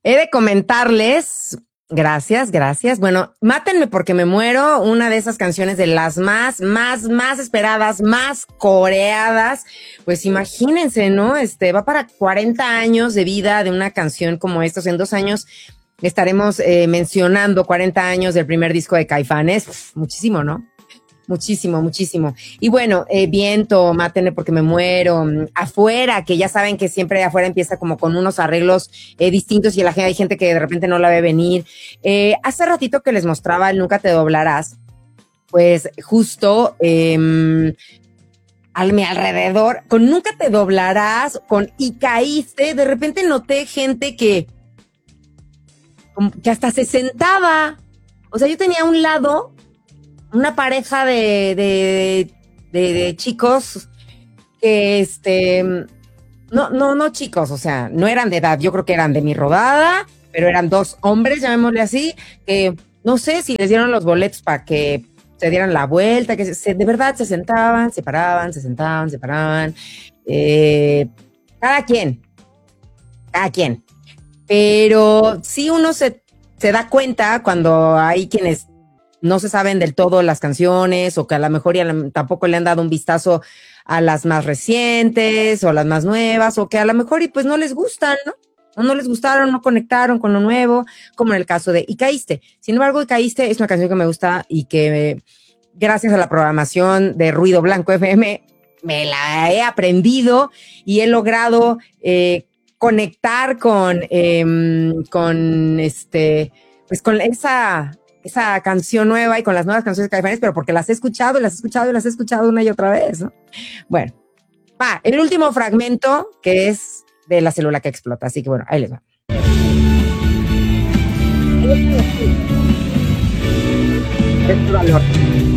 He de comentarles, gracias. Bueno, Mátenme porque me muero, una de esas canciones de las más esperadas, más coreadas. Pues imagínense, ¿no? Va para 40 años de vida de una canción como esta. En 2 años estaremos mencionando 40 años del primer disco de Caifanes. Muchísimo, ¿no? Muchísimo. Y bueno, Viento, Mátenme porque me muero, Afuera, que ya saben que siempre afuera empieza como con unos arreglos distintos y hay gente que de repente no la ve venir. Hace ratito que les mostraba el Nunca te doblarás, pues justo a mi alrededor, con Nunca te doblarás, con Y caíste, de repente noté gente que hasta se sentaba. O sea, yo tenía a un lado una pareja de chicos que no chicos, o sea, no eran de edad, yo creo que eran de mi rodada, pero eran dos hombres, llamémosle así, que no sé si les dieron los boletos para que se dieran la vuelta, que de verdad se sentaban, se paraban, se sentaban, se paraban, cada quien, pero sí uno se da cuenta cuando hay quienes no se saben del todo las canciones o que a lo mejor tampoco le han dado un vistazo a las más recientes o las más nuevas o que a lo mejor y pues no les gustan, ¿no? O no les gustaron, no conectaron con lo nuevo, como en el caso de Y caíste. Sin embargo, Y caíste es una canción que me gusta y que gracias a la programación de Ruido Blanco FM me la he aprendido y he logrado conectar con pues con esa canción nueva y con las nuevas canciones de Caifanes, pero porque las he escuchado una y otra vez, ¿no? Bueno, el último fragmento que es de La célula que explota, así que bueno, ahí les va. Es tu valor.